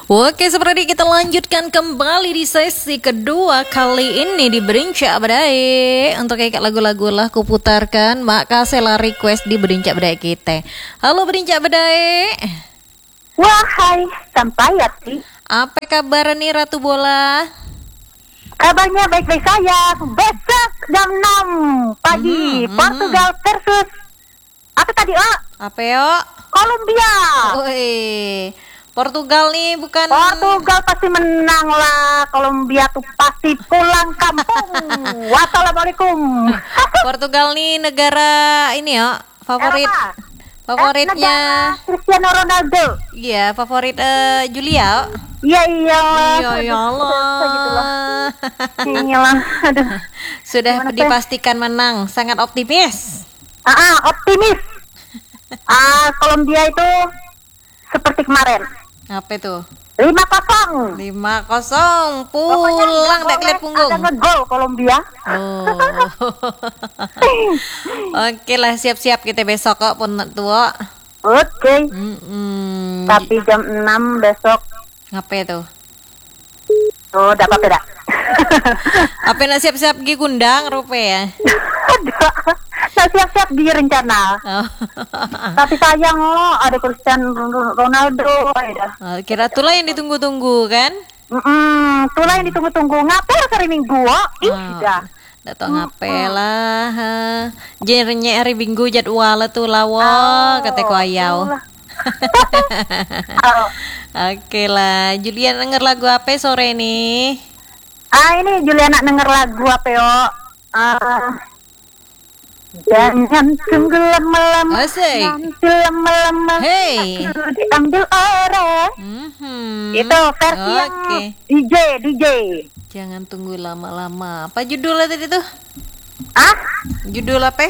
Oke, seperti kita lanjutkan kembali di sesi kedua. Kali ini di Berincak Bedai. Untuk kayak lagu-lagu lah kuputarkan. Maka saya request di Berincak Bedai kita. Halo Berincak Bedai. Wahai Sampayati, apa kabar nih Ratu Bola? kabarnya baik-baik saya. Besok jam 6 pagi Portugal versus apa tadi Apa yo? Kolombia. Woi, Portugal nih bukan. Portugal pasti menang lah. Kolombia tuh pasti pulang kampung. Wassalamualaikum. Portugal nih negara ini ya, favorit. Eropa. Favoritnya Negara Cristiano Ronaldo. iya, favorit Julia. Iya Iya ya Begitulah. Allah. Iyalah. Aduh. Sudah Gimana, Teh? dipastikan menang, sangat optimis. Optimis. Kolombia itu seperti kemarin. Apa itu? 5-0. 5-0 Pokoknya pulang nggak tak kelihatan boleh punggung. ada ngegol Kolombia. Oh. Oke lah, siap-siap kita besok kok pun tua. Oke. Tapi jam 6 besok. Apa itu? Oh, dapat apa dah? Apa nak siap-siap pergi kundang rupa ya? Saya siap-siap di rencana. Oh. Tapi sayang ada Cristiano Ronaldo. Oh, kira itulah yang ditunggu-tunggu kan? Itulah yang ditunggu-tunggu. Ngapain hari Minggu? Dah. Nggak tahu ngapain lah. Jenrenya hari Minggu jadwal tuh lawa kata ko ayau. Oke lah, Julian denger lagu apa sore ini? Ini Juliana denger lagu apa yo? Jangan tunggu lama-lama. Asik. Nanti lama-lama Hey. aku diambil orang. Itu versi yang DJ. Jangan tunggu lama-lama. Apa judulnya tadi tuh? Judul apa?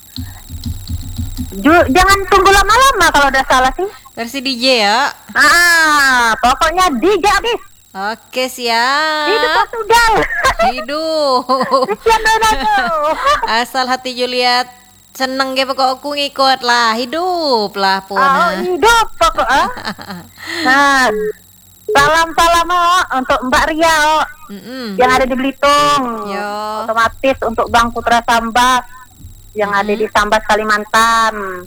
Jangan tunggu lama-lama kalau udah salah sih. Versi DJ ya. Pokoknya DJ abis. Oke, siap. Hidup Portugal. Hidup. Cristiano Ronaldo. Asal hati Juliet seneng ge pokok aku ngikut lah. Hidup lah pun. Hidup pokoknya. Nah, salam-salam untuk Mbak Ria yang ada di Belitung. Yo. Otomatis untuk Bang Putra Sambas yang ada di Sambas Kalimantan.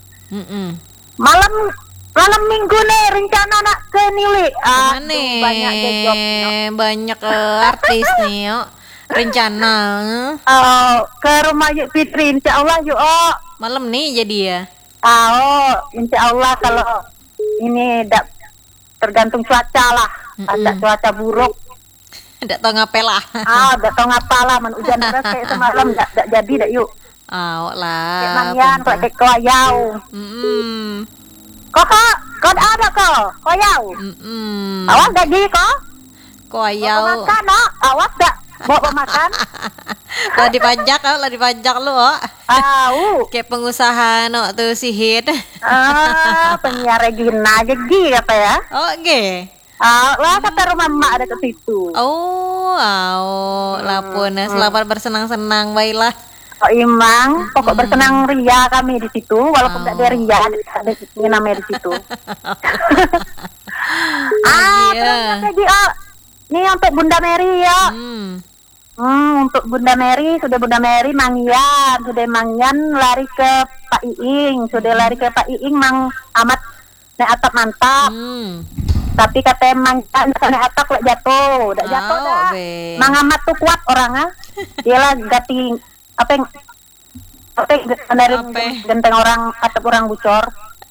Malam minggu nih rencana nak ke Nili. Banyak artis nih yo. Rencana ke rumah Yuk Fitri insya Allah yuk. malam nih jadi ya. Insya Allah kalau ini tergantung cuaca lah. Ada cuaca buruk. Nggak tahu ngapain lah. Nggak tahu ngapalah hujan deras kayak semalam nggak jadi dah yuk. Lah. Emangnya kok dek koyau. Kok ada kok koyau. Awas gaji kok. Koyau. Makan awas gak bawa makan. lah dipajak lu. Kayak pengusaha tuh si hit. Penyiar Regina aja apa ya? Oke. Lah kata rumah emak ada ke situ. Lapun selamat bersenang-senang baiklah. Imang, pokok bersenang ria kami di situ, walaupun tidak ada ria, ada namanya di situ. Terus lagi ini untuk Bunda Mary ya. Untuk Bunda Mary, sudah Mangian lari ke Pak Iing, Mang Amat nek atap mantap. Tapi kata Mangian nek atap lek jatuh, udah jatuh dah. Mang Amat tuh kuat orangnya. Dia lah ganti apa dari genteng orang atap orang bucor.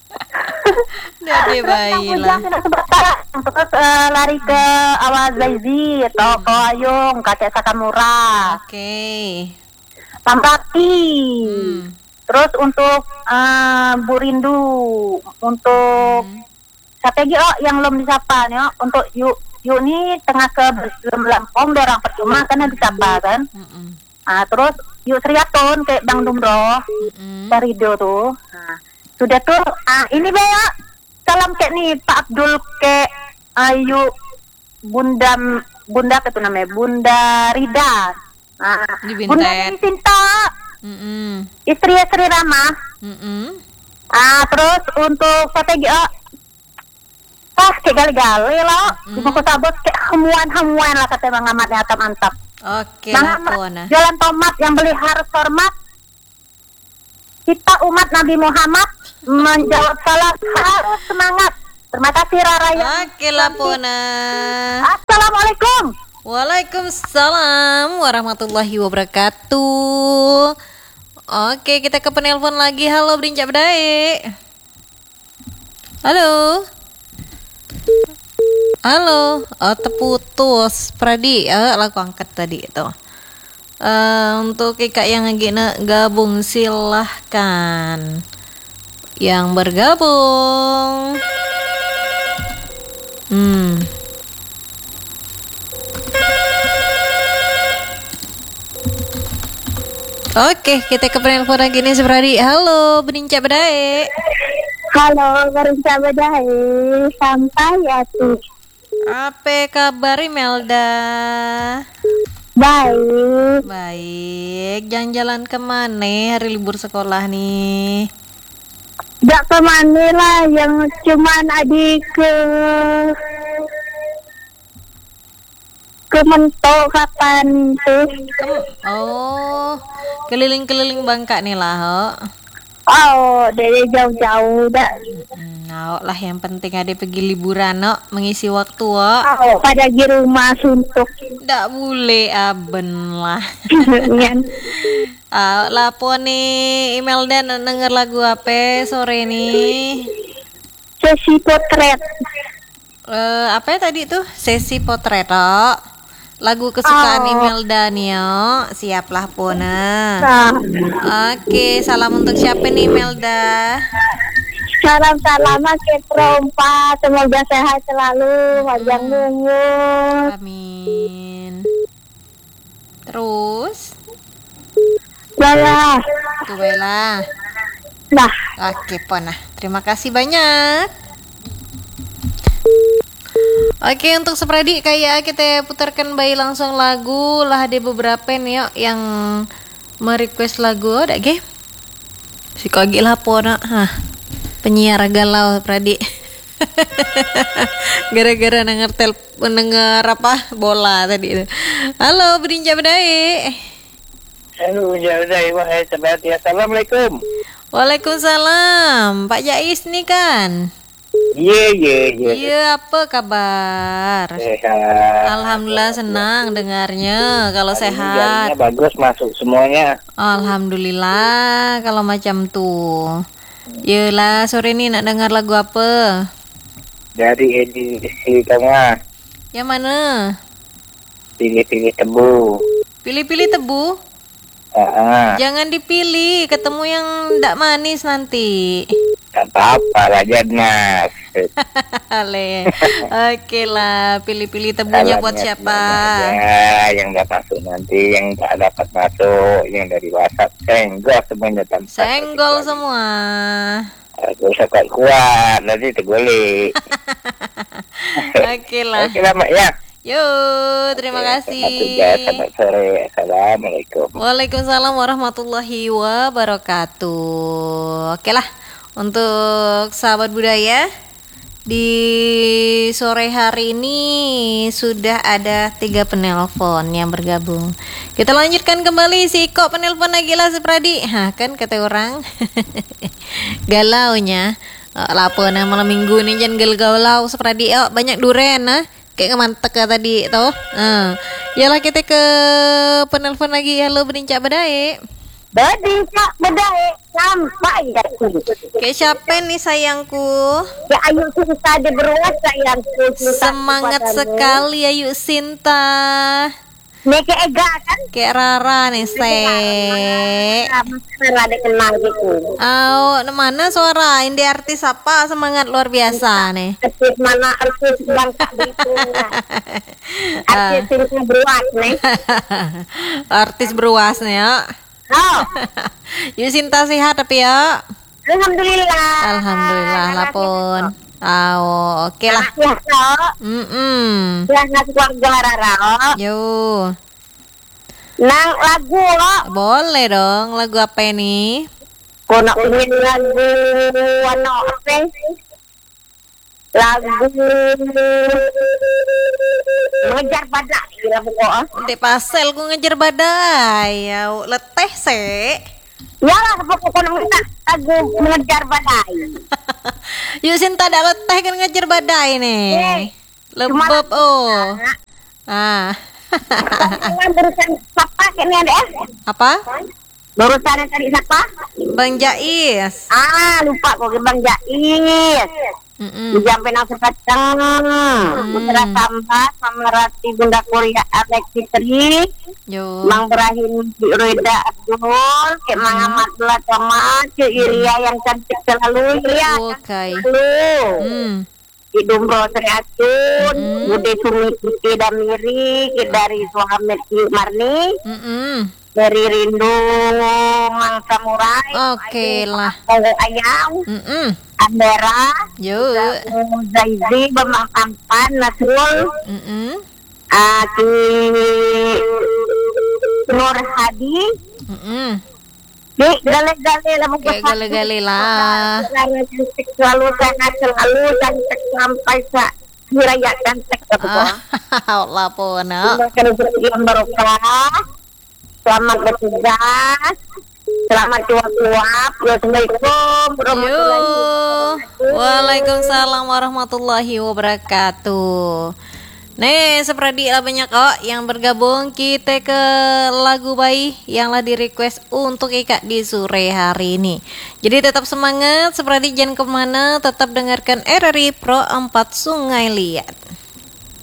Jadi baiklah. Terus lari ke Awal Zaizi, Toko Ayung, Kakek Sakamura. Oke. Pampati. Terus untuk Bu Rindu, untuk strategi yang belum disapa nih, untuk yuk nih tengah ke Lampung dorang percuma karena disapa kan. Terus yuk Sriaton kayak Bang Dumro, Rido tuh. Sudah tuh, ini Bea, salam kayak nih Pak Abdul kayak Ayu Bunda apa tuh namanya, Bunda Rida. Bunda ini Sinta, istri Sri Rama. Terus untuk strategi kayak gali-gali loh. Buku sabut kayak hamuan lah kata Bang Ahmad ya, mantap. Oke Bang lah Ahmad, pona. jualan tomat yang beli harus hormat. Kita umat Nabi Muhammad menjawab salam harus semangat. Terima kasih Rara ya. Oke lah pona. Assalamualaikum. Waalaikumsalam warahmatullahi wabarakatuh. Oke, kita ke penelpon lagi. Halo Berincak Bedai. Halo. Halo. Oh, terputus. Pradi, aku angkat tadi itu. Untuk kakak yang lagi gabung silahkan. Yang bergabung. Oke, kita ke penelpon lagi nih Supradi. Halo, Berincak Bedai. Halo, Berincak Bedai. Sampai ya tuh. Apa kabar Imelda? Baik. Baik, jalan-jalan kemana hari libur sekolah nih? Gak kemana lah, yang cuman adik ke Mentok kapan tuh. Keliling-keliling Bangka nih lah, ho. Oh, dari jauh-jauh dah. Nah, lah yang penting ada pergi liburan, no, mengisi waktu, ho. Oh, pada di rumah suntuk. Nggak boleh aben lah. Yan. Lapor nih Imelda denger lagu apa sore nih? Sesi potret. Apa ya tadi tuh? Sesi potret, oh. Lagu kesukaan Imelda nih, oh. Siaplah Pona. Nah, Oke, salam untuk siapa nih Imelda? salam ke Trompa, semoga sehat selalu, panjang umur. Amin. Terus? Lah. Tuh Bella. Nah, Oke, Pona. Terima kasih banyak. Oke, untuk Supradi kayak kita putarkan bayi langsung lagu lah, ada beberapa nih yuk yang merequest lagu ada ge. Si kagi lah Pona. Penyiar galau Supradi. Gara-gara denger apa bola tadi itu. Halo Berincak Bedai. Halo, wahai sahabat ya. Assalamualaikum. Waalaikumsalam. Pak Jais nih kan? Iya, apa kabar? Sehat. Alhamdulillah senang dengarnya kalau sehat. Jalannya bagus, masuk semuanya. Alhamdulillah kalau macam tuh. Yelah, sore ini nak dengar lagu apa? Dari edisi tengah, Yang mana? pilih-pilih tebu. Pilih-pilih tebu? Jangan dipilih, ketemu yang ndak manis nanti. Tak apa-apa lah, Jadnas. Ale. Oke lah, pilih-pilih tebunya buat siapa? Ya, yang tak masuk nanti, yang tak dapat masuk, yang dari WhatsApp, senggol semuanya tanpa. Senggol semua. Aku usah kuat, nanti tergolek. Oke lah. Oke lah, Mak ya. Yuk, terima kasih. Selamat sore. Assalamualaikum. Waalaikumsalam warahmatullahi wabarakatuh. Oke lah, untuk sahabat budaya di sore hari ini sudah ada 3 penelpon yang bergabung. Kita lanjutkan kembali si kok penelpon lagi lah Supradi. Kan kata orang galaunya. Laporan malam minggu nih jangan galau Supradi. Banyak duren kayak ngemantek tadi tuh. Yalah kita ke penelpon lagi. Halo Berincak Bedai. Berincak Bedai sampai ya. Kayak siapa nih sayangku? Ya ayo susah di beruas sayangku. Semangat sekali Ayu Sinta. Neke Ega kan? Kayak Rara nih Rara kenal gitu. Mana suara? Ini artis apa? Semangat luar biasa nih. Artis mana artis Bangka gitu. Artis beruas nih. Artis beruas nih ya. Ayu Sinta sehat tapi ya. Alhamdulillah. Alhamdulillah lapun. Oke lah. Ya, ya nasi keluarga Rara. Yo. Nang lagu lo. Boleh dong. Lagu apa ini? Kau nak ingin lagu warna apa? lagu ngejar badak gila pokoknya. Di pasel ku ngejar badai. Ya, leteh se. Yalah pokoknya minta lagu mengejar badai. Yuk Sinta ada leteh kan ngejar badai nih. Lebeb oh. Ah. Jangan berurusan siapa kayaknya ada Apa? Berurusan tadi siapa? Bang Jais. Lupa kok Bang Jais. Sampai nafsu kacang, Putra Sambat, sama Rati Bunda Korea Alexi Tri, Yo. Mang Ibrahim Roida Abdul, Kek Mang Ahmad Bela Camat, Kek Iria yang cantik selalu, Iria Oke. selalu. Ki Dumbro Sri Atun, Bude Sumi Putih Damiri, Ki dari Suhamed Ki Marni, dari Rindu Mang Samurai, Oke lah. Ayam, Andera, Yo. Zaizi, Bambang Tampan, Nasrul, Ki Nur Hadi, gale-gale lah Kayak gale-gale lah. cantik selalu sehat selalu cantik sampai diraya cantik Allah pona. yang barokah. Selamat bertugas, selamat cuap-cuap. Assalamualaikum warahmatullahi wabarakatuh. Waalaikumsalam warahmatullahi wabarakatuh. Nih, seperti lah banyak yang bergabung kita ke lagu bayi yang lah di request untuk Ika di sore hari ini. Jadi tetap semangat, seperti jangan kemana, tetap dengarkan RRI Pro 4 Sungai Liat.